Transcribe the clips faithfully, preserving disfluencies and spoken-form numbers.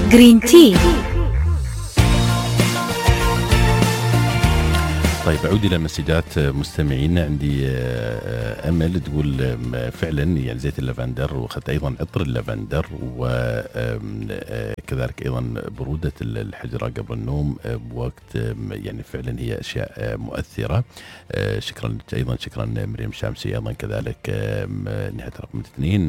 جرين تي. طيب أعود إلى مسجات مستمعين. عندي أمل تقول فعلا يعني زيت اللافندر وأخذت أيضا عطر اللافندر وكذلك أيضا برودة الحجرة قبل النوم بوقت يعني فعلا هي أشياء مؤثرة. شكرا لك أيضا، شكرا مريم شامسي أيضا كذلك نهاية رقم اثنين.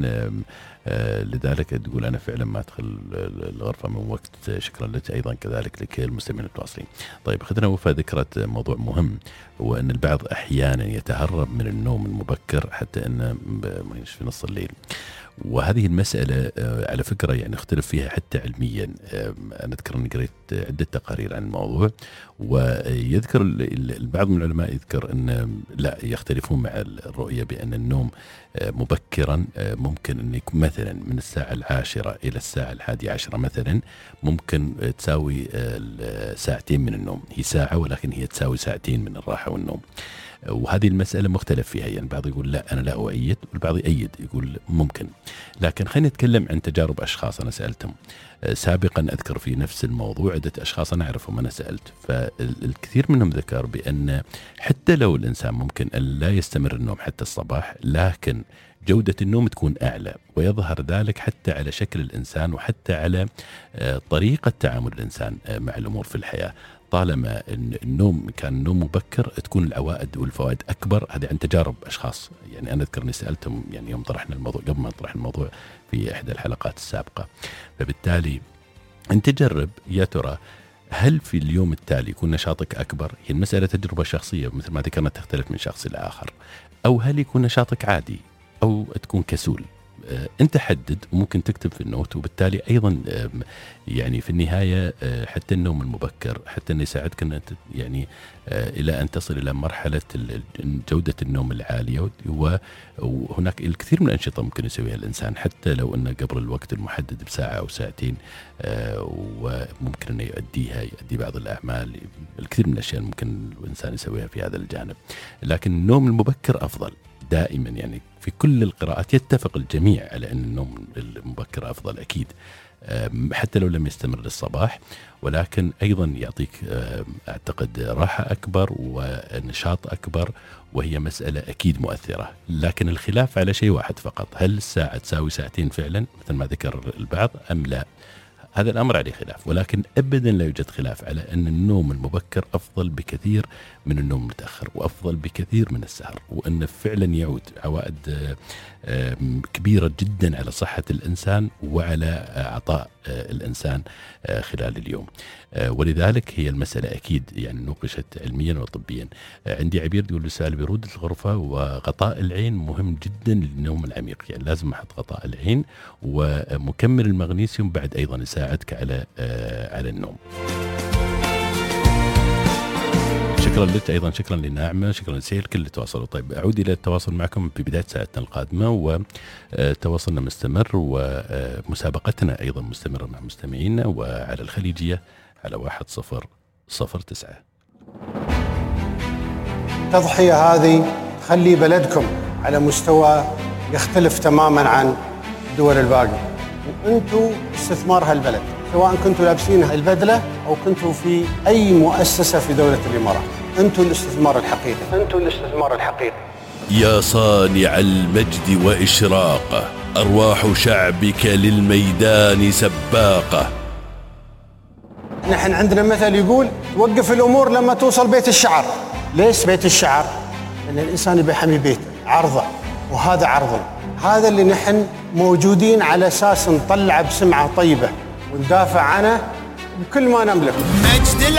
لذلك تقول أنا فعلا ما أدخل الغرفة من وقت. شكرا لك أيضا كذلك لك المستمعين المتواصلين. طيب أخذنا وفاء ذكرت موضوع مهم، هو أن البعض أحيانا يتهرب من النوم المبكر حتى أنه في نص الليل، وهذه المسألة على فكرة يعني اختلف فيها حتى علميا. أنا أذكر أني قريت عدة تقارير عن الموضوع، ويذكر البعض من العلماء يذكر أن لا يختلفون مع الرؤية بأن النوم مبكرا ممكن أن يكون مثلا من الساعة العاشرة إلى الساعة الحادية عشرة مثلا، ممكن تساوي ساعتين من النوم. هي ساعة ولكن هي تساوي ساعتين من الراحة والنوم، وهذه المسألة مختلف فيها. يعني البعض يقول لا أنا لا أؤيد، والبعض يؤيد يقول ممكن. لكن خلينا نتكلم عن تجارب أشخاص أنا سألتهم سابقا. أذكر في نفس الموضوع عدة أشخاص أنا أعرفهم أنا سألت، فالكثير منهم ذكر بأن حتى لو الإنسان ممكن أن لا يستمر النوم حتى الصباح، لكن جودة النوم تكون أعلى، ويظهر ذلك حتى على شكل الإنسان وحتى على طريقة تعامل الإنسان مع الأمور في الحياة. طالما النوم كان نوم مبكر تكون العوائد والفوائد أكبر. هذه عن تجارب أشخاص. يعني أنا أذكر أني سألتهم يعني يوم طرحنا الموضوع، قبل ما نطرح الموضوع في إحدى الحلقات السابقة. فبالتالي أنت جرب يا ترى هل في اليوم التالي يكون نشاطك أكبر؟ هي المسألة تجربة شخصية مثل ما ذكرنا، تختلف من شخص إلى آخر. أو هل يكون نشاطك عادي أو تكون كسول؟ أنت حدد، وممكن تكتب في النوت. وبالتالي أيضا يعني في النهاية حتى النوم المبكر حتى أنه يساعدك أن يعني إلى أن تصل إلى مرحلة جودة النوم العالية. وهناك الكثير من الأنشطة ممكن يسويها الإنسان حتى لو أنه قبل الوقت المحدد بساعة أو ساعتين، وممكن أنه يؤديها يؤدي بعض الأعمال. الكثير من الأشياء ممكن الإنسان يسويها في هذا الجانب. لكن النوم المبكر أفضل دائما. يعني في كل القراءات يتفق الجميع على أن النوم المبكر أفضل أكيد، حتى لو لم يستمر للصباح، ولكن أيضا يعطيك أعتقد راحة أكبر ونشاط أكبر، وهي مسألة أكيد مؤثرة. لكن الخلاف على شيء واحد فقط، هل الساعة تساوي ساعتين فعلا مثل ما ذكر البعض أم لا؟ هذا الأمر عليه خلاف، ولكن أبدا لا يوجد خلاف على أن النوم المبكر أفضل بكثير من النوم المتأخر، وأفضل بكثير من السهر، وأنه فعلا يعود عوائد كبيرة جدا على صحة الإنسان وعلى عطاء الإنسان خلال اليوم. ولذلك هي المسألة أكيد يعني نوقشت علميا وطبيا. عندي عبير تقول رسالة: برودة الغرفة وغطاء العين مهم جدا للنوم العميق. يعني لازم أحط غطاء العين، ومكمل المغنيسيوم بعد أيضا يساعدك على على النوم. شكرا لك أيضا، شكرا لناعمة، شكرا لسيل كل اللي تواصلوا. طيب أعود إلى التواصل معكم في بداية ساعتنا القادمة، وتواصلنا مستمر ومسابقتنا أيضا مستمرة مع مستمعينا وعلى الخليجية على واحد صفر صفر تسعة. التضحية هذه تخلي بلدكم على مستوى يختلف تماما عن الدول الباقية، وأنتوا استثمار هالبلد، سواء كنتوا لابسين البدلة أو كنتوا في أي مؤسسة في دولة الإمارات. أنتوا الاستثمار الحقيقي، أنتوا الاستثمار الحقيقي. يا صانع المجد وإشراقه، أرواح شعبك للميدان سباقة. نحن عندنا مثل يقول: وقف الأمور لما توصل بيت الشعر. ليش بيت الشعر؟ لأن الإنسان يبي يحمي بيته، عرضه، وهذا عرضنا. هذا اللي نحن موجودين على أساس نطلع بسمعة طيبة وندافع عنه بكل ما نملك.